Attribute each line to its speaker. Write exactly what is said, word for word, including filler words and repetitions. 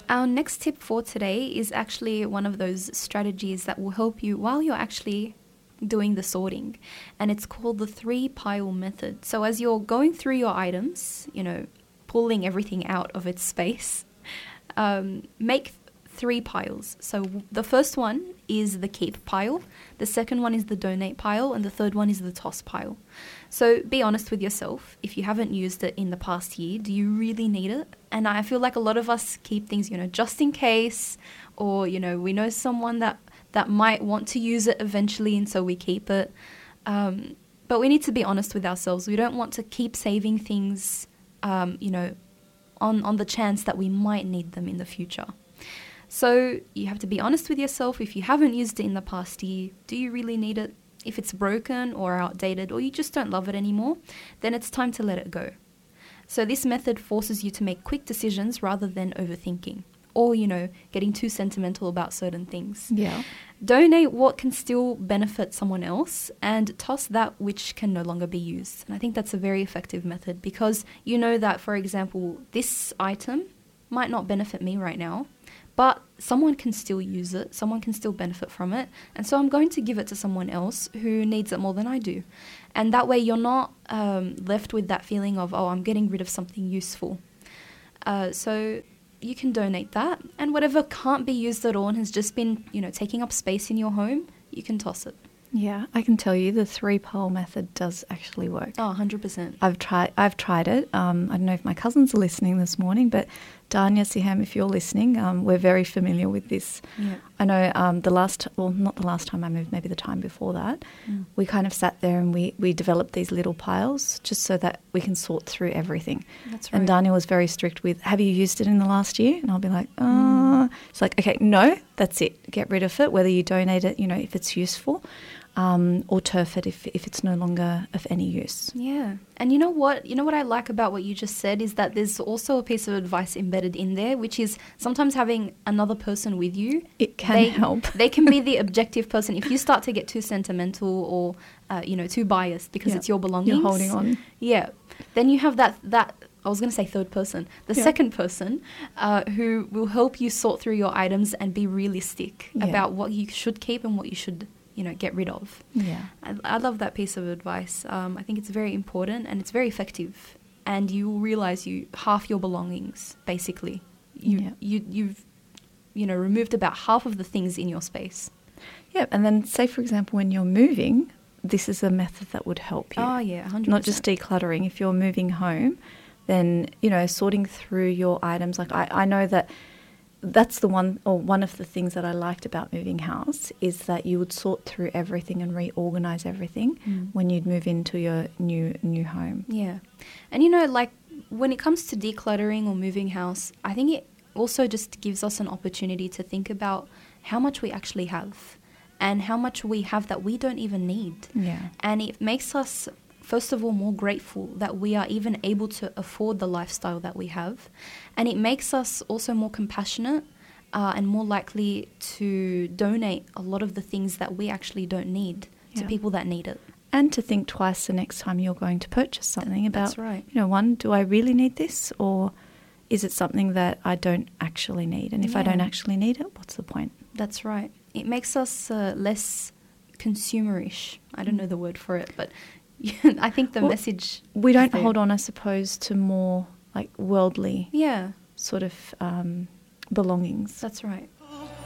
Speaker 1: Our next tip for today is actually one of those strategies that will help you while you're actually doing the sorting, and it's called the three pile method. So as you're going through your items, you know, pulling everything out of its space, um, make three piles. So the first one is the keep pile, the second one is the donate pile, and the third one is the toss pile. So be honest with yourself. If you haven't used it in the past year, do you really need it? And I feel like a lot of us keep things, you know, just in case, or, you know, we know someone that, that might want to use it eventually, and so we keep it. Um, but we need to be honest with ourselves. We don't want to keep saving things, um, you know, on, on the chance that we might need them in the future. So you have to be honest with yourself. If you haven't used it in the past year, do you really need it? If it's broken or outdated, or you just don't love it anymore, then it's time to let it go. So this method forces you to make quick decisions rather than overthinking, or, you know, getting too sentimental about certain things.
Speaker 2: Yeah.
Speaker 1: Donate what can still benefit someone else, and toss that which can no longer be used. And I think that's a very effective method, because you know that, for example, this item might not benefit me right now, but someone can still use it, someone can still benefit from it, and so I'm going to give it to someone else who needs it more than I do. And that way you're not um, left with that feeling of, oh, I'm getting rid of something useful. Uh, so you can donate that, and whatever can't be used at all and has just been, you know, taking up space in your home, you can toss it.
Speaker 2: Yeah, I can tell you the three pile method does actually work.
Speaker 1: Oh, one hundred percent.
Speaker 2: I've tried I've tried it. Um, I don't know if my cousins are listening this morning, but Danya, Siham, if you're listening, um, we're very familiar with this.
Speaker 1: Yeah.
Speaker 2: I know um, the last, well, not the last time I moved, maybe the time before that, mm. we kind of sat there and we, we developed these little piles just so that we can sort through everything.
Speaker 1: That's right.
Speaker 2: And Danya was very strict with, have you used it in the last year? And I'll be like, oh. Mm. It's like, okay, no, that's it. Get rid of it, whether you donate it, you know, if it's useful. Um, or turf it if, if it's no longer of any use.
Speaker 1: Yeah. And you know what? You know what I like about what you just said is that there's also a piece of advice embedded in there, which is sometimes having another person with you.
Speaker 2: It can
Speaker 1: they,
Speaker 2: help.
Speaker 1: They can be the objective person. If you start to get too sentimental or, uh, you know, too biased because
Speaker 2: yeah.
Speaker 1: it's your belongings.
Speaker 2: You're holding on.
Speaker 1: Yeah. Then you have that, that I was going to say third person, the yeah. second person uh, who will help you sort through your items and be realistic yeah. about what you should keep and what you should you know, get rid of.
Speaker 2: Yeah.
Speaker 1: I, I love that piece of advice. Um, I think it's very important and it's very effective. And you will realise you half your belongings, basically. You,
Speaker 2: yeah.
Speaker 1: you, you've, you know, removed about half of the things in your space.
Speaker 2: Yeah, and then say, for example, when you're moving, this is a method that would help you.
Speaker 1: Oh, yeah, one hundred percent.
Speaker 2: Not just decluttering. If you're moving home, then, you know, sorting through your items. Like I, I know that that's the one, or one of the things that I liked about moving house is that you would sort through everything and reorganise everything mm. when you'd move into your new new home.
Speaker 1: Yeah. And, you know, like when it comes to decluttering or moving house, I think it also just gives us an opportunity to think about how much we actually have and how much we have that we don't even need.
Speaker 2: Yeah.
Speaker 1: And it makes us, first of all, more grateful that we are even able to afford the lifestyle that we have. And it makes us also more compassionate uh, and more likely to donate a lot of the things that we actually don't need yeah. to people that need it.
Speaker 2: And to think twice the next time you're going to purchase something about,
Speaker 1: That's right.
Speaker 2: you know, one, do I really need this, or is it something that I don't actually need? And if
Speaker 1: yeah.
Speaker 2: I don't actually need it, what's the point?
Speaker 1: That's right. It makes us uh, less consumerish. I don't know the word for it, but I think the
Speaker 2: well,
Speaker 1: message...
Speaker 2: We don't hold on, I suppose, to more like worldly
Speaker 1: yeah.
Speaker 2: sort of um, belongings.
Speaker 1: That's right.